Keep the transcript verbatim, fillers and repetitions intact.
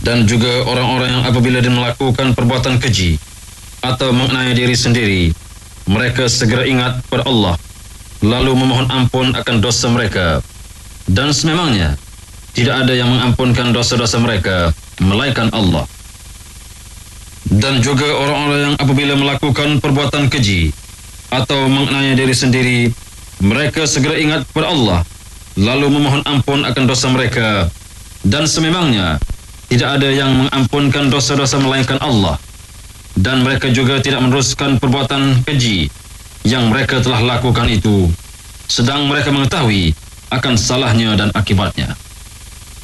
Dan juga orang-orang yang apabila dia melakukan perbuatan keji atau mengenai diri sendiri, mereka segera ingat kepada Allah, lalu memohon ampun akan dosa mereka. Dan sememangnya tidak ada yang mengampunkan dosa-dosa mereka melainkan Allah. Dan juga orang-orang yang apabila melakukan perbuatan keji atau mengenai diri sendiri, mereka segera ingat kepada Allah, lalu memohon ampun akan dosa mereka. Dan sememangnya tidak ada yang mengampunkan dosa-dosa melainkan Allah. Dan mereka juga tidak meneruskan perbuatan keji yang mereka telah lakukan itu, sedang mereka mengetahui akan salahnya dan akibatnya.